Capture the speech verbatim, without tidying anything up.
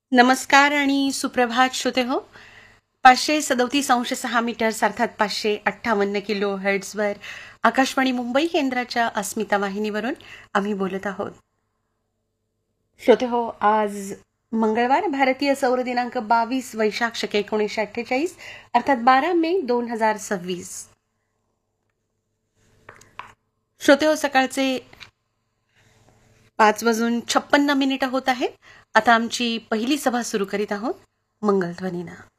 नमस्कार आणि सुप्रभात श्रोते हो. पाचशे सदोतीस अंश सहा मीटर्स अर्थात पाचशे अठ्ठावन्न किलो हर्ट्झवर आकाशवाणी मुंबई केंद्राच्या अस्मिता वाहिनीवरून आम्ही बोलत आहोत. श्रोते हो, आज मंगळवार, भारतीय सौर दिनांक बावीस वैशाख शके एकोणीसशे अठ्ठेचाळीस अर्थात बारा मे दोन हजार सव्वीस. श्रोते हो, सकाळचे पाच वाजून छप्पन्न मिनिटं होत आहेत. आता आमची पहिली सभा सुरू करीत आहोत मंगलध्वनीनं.